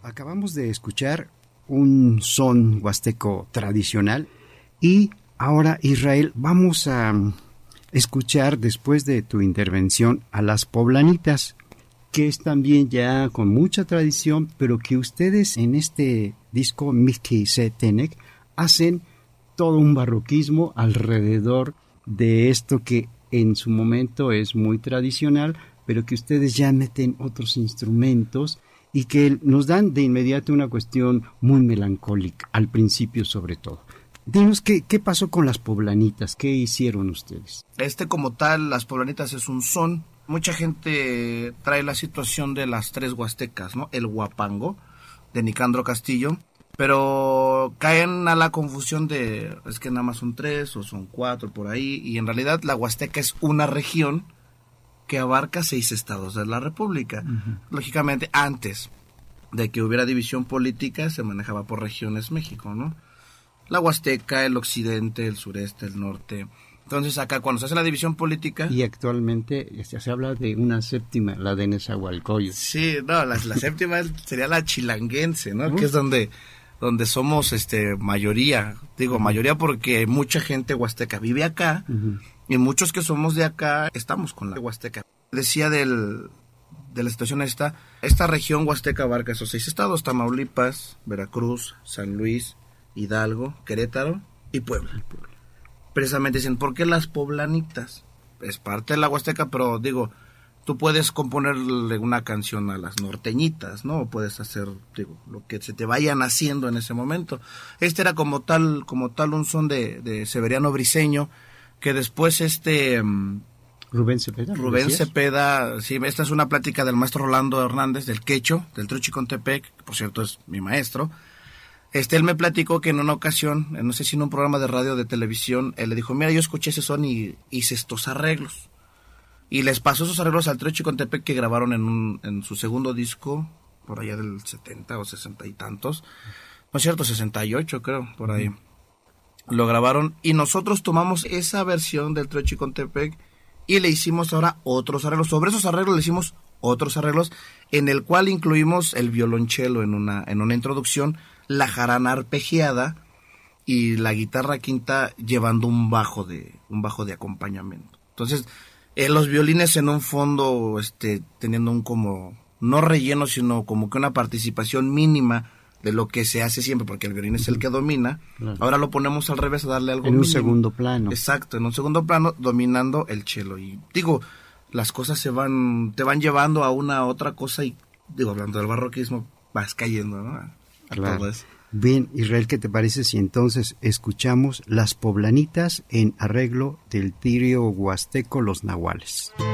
Acabamos de escuchar un son huasteco tradicional y ahora, Israel, vamos a escuchar después de tu intervención a las poblanitas, que es también ya con mucha tradición, pero que ustedes en este disco Mixki Se Tenec hacen todo un barroquismo alrededor de esto que en su momento es muy tradicional, pero que ustedes ya meten otros instrumentos y que nos dan de inmediato una cuestión muy melancólica, al principio sobre todo. Dinos, ¿qué pasó con las poblanitas? ¿Qué hicieron ustedes? Como tal, las poblanitas es un son. Mucha gente trae la situación de las tres huastecas, ¿no? El huapango, de Nicandro Castillo, pero caen a la confusión de, es que nada más son 3 o son 4 por ahí, y en realidad la huasteca es una región que abarca 6 estados de la República. Uh-huh. Lógicamente, antes de que hubiera división política, se manejaba por regiones México, ¿no? La Huasteca, el occidente, el sureste, el norte. Entonces acá cuando se hace la división política... Y actualmente se habla de una séptima, la de Nezahualcóyotl. Sí, no, la séptima sería la chilanguense, ¿no? Uh-huh. Que es donde somos mayoría. Digo, mayoría porque mucha gente huasteca vive acá, uh-huh, y muchos que somos de acá estamos con la huasteca. Decía de la situación esta región huasteca abarca esos 6 estados: Tamaulipas, Veracruz, San Luis, Hidalgo, Querétaro y Puebla. Precisamente dicen, ¿por qué las poblanitas? Es parte de la huasteca, pero digo, tú puedes componerle una canción a las norteñitas, ¿no? O puedes hacer, lo que se te vayan haciendo en ese momento. Era como tal un son de Severiano Briceño, que después Rubén Cepeda, sí, esta es una plática del maestro Rolando Hernández, del Quecho, del Truchicontepec, que por cierto es mi maestro. Él me platicó que en una ocasión, no sé si en un programa de radio o de televisión, él le dijo, mira, yo escuché ese son y hice estos arreglos. Y les pasó esos arreglos al Truchicontepec, que grabaron en su segundo disco, por allá del 70 o 60 y tantos. No es cierto, 68 creo, por ahí. Lo grabaron y nosotros tomamos esa versión del Truchicontepec y le hicimos ahora otros arreglos. Sobre esos arreglos le hicimos otros arreglos, en el cual incluimos el violonchelo en una introducción, la jarana arpegiada y la guitarra quinta llevando un bajo de acompañamiento. Entonces, los violines en un fondo, teniendo un como, no relleno, sino como que una participación mínima de lo que se hace siempre, porque el violín es el que domina. Claro. Ahora lo ponemos al revés, a darle algo en un mínimo. Segundo plano. Exacto, en un segundo plano, dominando el cello. Y las cosas te van llevando a una otra cosa y, hablando del barroquismo, vas cayendo, ¿no? Claro. Todo eso. Bien, Israel, ¿qué te parece si entonces escuchamos Las Poblanitas en arreglo del trío huasteco Los Nahuales?